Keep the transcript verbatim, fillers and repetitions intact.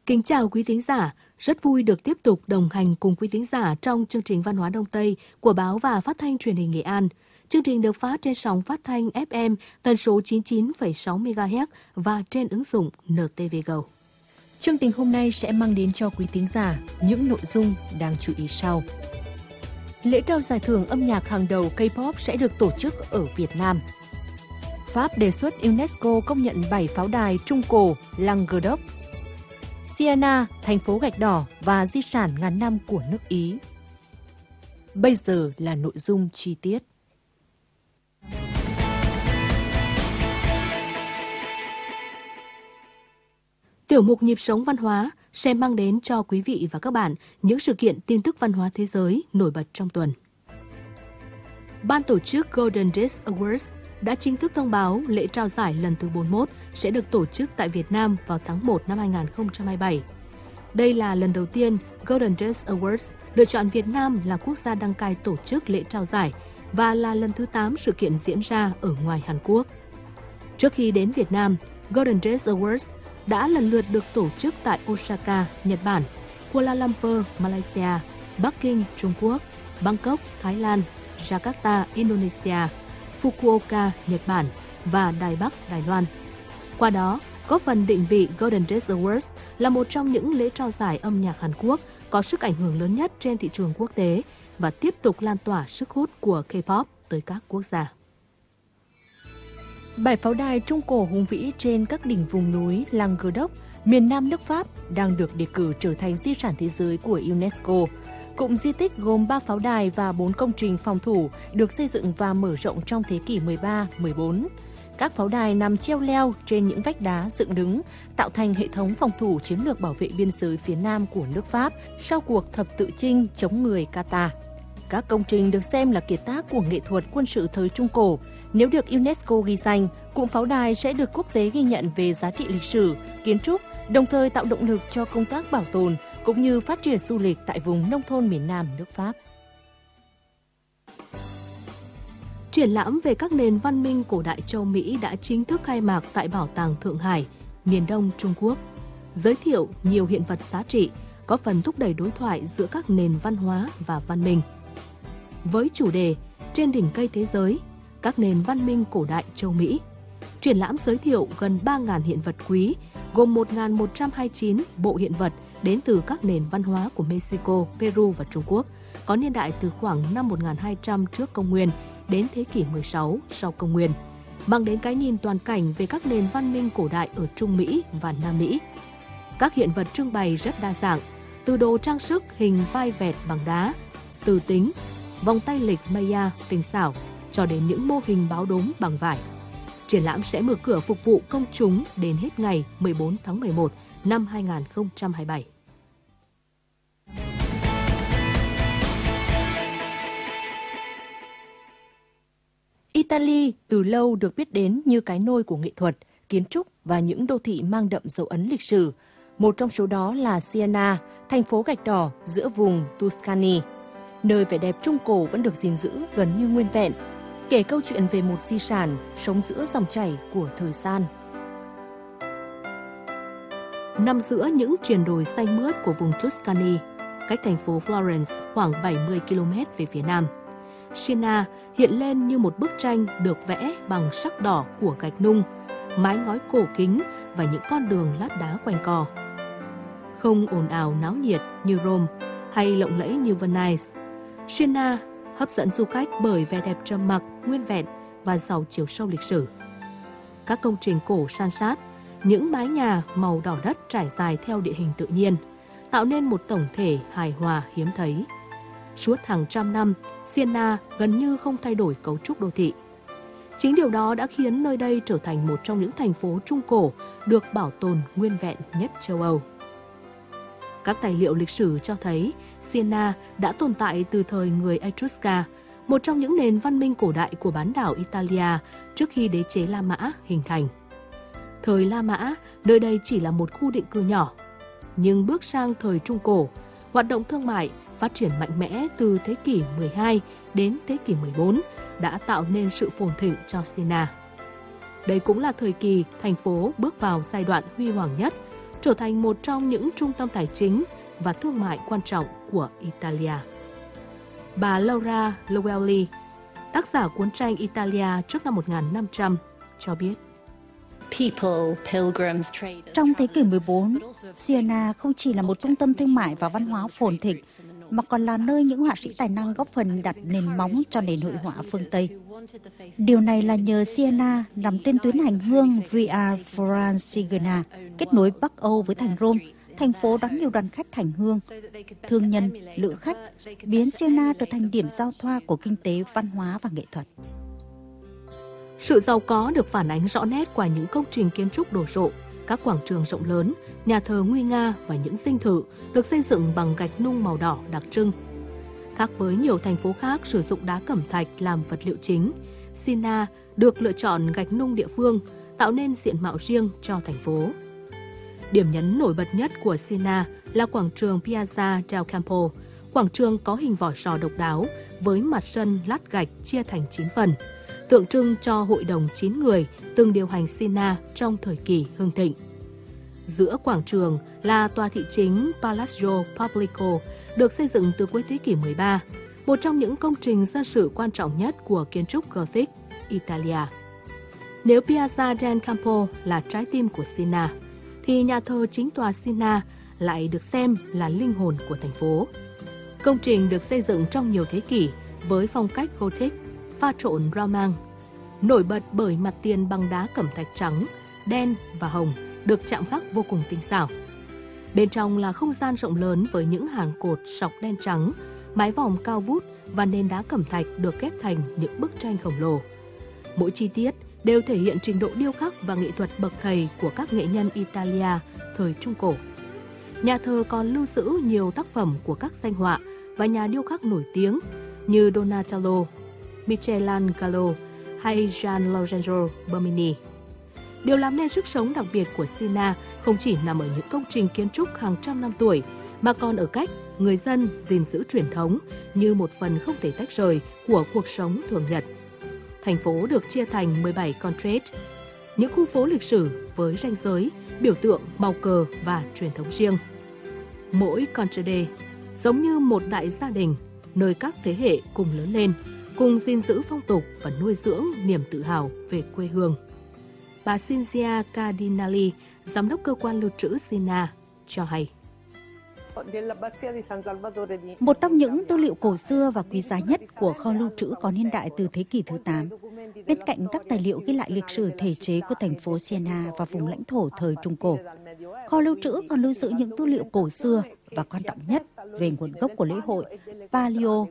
Kính chào quý thính giả, rất vui được tiếp tục đồng hành cùng quý thính giả trong chương trình Văn hóa Đông Tây của Báo và Phát thanh Truyền hình Nghệ An. Chương trình được phát trên sóng phát thanh ép em tần số chín mươi chín phẩy sáu mê ga héc và trên ứng dụng en tê vê Go. Chương trình hôm nay sẽ mang đến cho quý thính giả những nội dung đáng chú ý sau. Lễ trao giải thưởng âm nhạc hàng đầu K-pop sẽ được tổ chức ở Việt Nam. Pháp đề xuất UNESCO công nhận bảy pháo đài Trung Cổ Languedoc. Siena, thành phố gạch đỏ và di sản ngàn năm của nước Ý. Bây giờ là nội dung chi tiết. Tiểu mục Nhịp sống văn hóa sẽ mang đến cho quý vị và các bạn những sự kiện tin tức văn hóa thế giới nổi bật trong tuần. Ban tổ chức Golden Disc Awards đã chính thức thông báo lễ trao giải lần thứ bốn mươi mốt sẽ được tổ chức tại Việt Nam vào tháng một năm hai nghìn không trăm hai mươi bảy. Đây là lần đầu tiên Golden Disc Awards lựa chọn Việt Nam là quốc gia đăng cai tổ chức lễ trao giải và là lần thứ tám sự kiện diễn ra ở ngoài Hàn Quốc. Trước khi đến Việt Nam, Golden Disc Awards đã lần lượt được tổ chức tại Osaka, Nhật Bản, Kuala Lumpur, Malaysia, Bắc Kinh, Trung Quốc, Bangkok, Thái Lan, Jakarta, Indonesia, Fukuoka, Nhật Bản và Đài Bắc, Đài Loan. Qua đó, góp phần định vị Golden Disc Awards là một trong những lễ trao giải âm nhạc Hàn Quốc có sức ảnh hưởng lớn nhất trên thị trường quốc tế và tiếp tục lan tỏa sức hút của K-pop tới các quốc gia. Bảy pháo đài Trung Cổ hùng vĩ trên các đỉnh vùng núi Languedoc, miền Nam nước Pháp đang được đề cử trở thành di sản thế giới của UNESCO. Cụm di tích gồm ba pháo đài và bốn công trình phòng thủ được xây dựng và mở rộng trong thế kỷ mười ba mười bốn. Các pháo đài nằm treo leo trên những vách đá dựng đứng, tạo thành hệ thống phòng thủ chiến lược bảo vệ biên giới phía Nam của nước Pháp sau cuộc thập tự chinh chống người Qatar. Các công trình được xem là kiệt tác của nghệ thuật quân sự thời Trung Cổ. Nếu được UNESCO ghi danh, cụm pháo đài sẽ được quốc tế ghi nhận về giá trị lịch sử, kiến trúc, đồng thời tạo động lực cho công tác bảo tồn cũng như phát triển du lịch tại vùng nông thôn miền Nam nước Pháp. Triển lãm về các nền văn minh cổ đại châu Mỹ đã chính thức khai mạc tại Bảo tàng Thượng Hải, miền Đông Trung Quốc, giới thiệu nhiều hiện vật giá trị, có phần thúc đẩy đối thoại giữa các nền văn hóa và văn minh. Với chủ đề Trên đỉnh cây thế giới, các nền văn minh cổ đại châu Mỹ, triển lãm giới thiệu gần ba nghìn hiện vật quý, gồm một nghìn một trăm hai mươi chín bộ hiện vật đến từ các nền văn hóa của Mexico, Peru và Trung Quốc, có niên đại từ khoảng năm một nghìn hai trăm trước công nguyên đến thế kỷ mười sáu sau công nguyên, mang đến cái nhìn toàn cảnh về các nền văn minh cổ đại ở Trung Mỹ và Nam Mỹ. Các hiện vật trưng bày rất đa dạng, từ đồ trang sức hình vai vẹt bằng đá, từ tính, vòng tay lịch Maya tinh xảo, cho đến những mô hình báo đốm bằng vải. Triển lãm sẽ mở cửa phục vụ công chúng đến hết ngày mười bốn tháng mười một năm hai nghìn không trăm hai mươi bảy. Italy từ lâu được biết đến như cái nôi của nghệ thuật, kiến trúc và những đô thị mang đậm dấu ấn lịch sử. Một trong số đó là Siena, thành phố gạch đỏ giữa vùng Tuscany, nơi vẻ đẹp Trung Cổ vẫn được gìn giữ gần như nguyên vẹn, kể câu chuyện về một di sản sống giữa dòng chảy của thời gian. Nằm giữa những triền đồi xanh mướt của vùng Tuscany, cách thành phố Florence khoảng bảy mươi ki lô mét về phía nam, Siena hiện lên như một bức tranh được vẽ bằng sắc đỏ của gạch nung, mái ngói cổ kính và những con đường lát đá quanh co. Không ồn ào náo nhiệt như Rome hay lộng lẫy như Venice, Siena hấp dẫn du khách bởi vẻ đẹp trầm mặc, nguyên vẹn và giàu chiều sâu lịch sử. Các công trình cổ san sát, những mái nhà màu đỏ đất trải dài theo địa hình tự nhiên, tạo nên một tổng thể hài hòa hiếm thấy. Suốt hàng trăm năm, Siena gần như không thay đổi cấu trúc đô thị. Chính điều đó đã khiến nơi đây trở thành một trong những thành phố Trung Cổ được bảo tồn nguyên vẹn nhất châu Âu. Các tài liệu lịch sử cho thấy Siena đã tồn tại từ thời người Etrusca, một trong những nền văn minh cổ đại của bán đảo Italia trước khi đế chế La Mã hình thành. Thời La Mã, nơi đây chỉ là một khu định cư nhỏ. Nhưng bước sang thời Trung Cổ, hoạt động thương mại phát triển mạnh mẽ từ thế kỷ mười hai đến thế kỷ mười bốn đã tạo nên sự phồn thịnh cho Siena. Đây cũng là thời kỳ thành phố bước vào giai đoạn huy hoàng nhất, trở thành một trong những trung tâm tài chính và thương mại quan trọng của Italia. Bà Laura Loelli, tác giả cuốn tranh Italia trước năm một nghìn năm trăm, cho biết. Trong thế kỷ mười bốn, Siena không chỉ là một trung tâm thương mại và văn hóa phồn thịnh, mà còn là nơi những họa sĩ tài năng góp phần đặt nền móng cho nền hội họa phương Tây. Điều này là nhờ Siena nằm trên tuyến hành hương Via Francigena, kết nối Bắc Âu với thành Rome, thành phố đón nhiều đoàn khách hành hương, thương nhân, lữ khách, biến Siena trở thành điểm giao thoa của kinh tế, văn hóa và nghệ thuật. Sự giàu có được phản ánh rõ nét qua những công trình kiến trúc đồ sộ, các quảng trường rộng lớn, nhà thờ nguy nga và những dinh thự được xây dựng bằng gạch nung màu đỏ đặc trưng. Khác với nhiều thành phố khác sử dụng đá cẩm thạch làm vật liệu chính, Siena được lựa chọn gạch nung địa phương, tạo nên diện mạo riêng cho thành phố. Điểm nhấn nổi bật nhất của Siena là quảng trường Piazza del Campo, quảng trường có hình vỏ sò độc đáo với mặt sân lát gạch chia thành chín phần, tượng trưng cho hội đồng chín người từng điều hành Siena trong thời kỳ hưng thịnh. Giữa quảng trường là tòa thị chính Palazzo Pubblico, được xây dựng từ cuối thế kỷ mười ba, một trong những công trình dân sự quan trọng nhất của kiến trúc Gothic Italia. Nếu Piazza del Campo là trái tim của Siena, thì nhà thờ chính tòa Siena lại được xem là linh hồn của thành phố. Công trình được xây dựng trong nhiều thế kỷ với phong cách Gothic, pha trộn Roman, nổi bật bởi mặt tiền bằng đá cẩm thạch trắng, đen và hồng được chạm khắc vô cùng tinh xảo. Bên trong là không gian rộng lớn với những hàng cột sọc đen trắng, mái vòm cao vút và nền đá cẩm thạch được ghép thành những bức tranh khổng lồ. Mỗi chi tiết đều thể hiện trình độ điêu khắc và nghệ thuật bậc thầy của các nghệ nhân Italia thời Trung Cổ. Nhà thờ còn lưu giữ nhiều tác phẩm của các danh họa và nhà điêu khắc nổi tiếng như Donatello, Michelangelo hay Gian Lorenzo Bernini. Điều làm nên sức sống đặc biệt của Siena không chỉ nằm ở những công trình kiến trúc hàng trăm năm tuổi, mà còn ở cách người dân gìn giữ truyền thống như một phần không thể tách rời của cuộc sống thường nhật. Thành phố được chia thành mười bảy contrette, những khu phố lịch sử với ranh giới, biểu tượng, màu cờ và truyền thống riêng. Mỗi contrette giống như một đại gia đình, nơi các thế hệ cùng lớn lên, cùng gìn giữ phong tục và nuôi dưỡng niềm tự hào về quê hương. Bà Cinzia Cardinali, giám đốc cơ quan lưu trữ Siena, cho hay. Một trong những tư liệu cổ xưa và quý giá nhất của kho lưu trữ có niên đại từ thế kỷ thứ tám, bên cạnh các tài liệu ghi lại lịch sử thể chế của thành phố Siena và vùng lãnh thổ thời Trung Cổ. Kho lưu trữ còn lưu giữ những tư liệu cổ xưa và quan trọng nhất về nguồn gốc của lễ hội Palio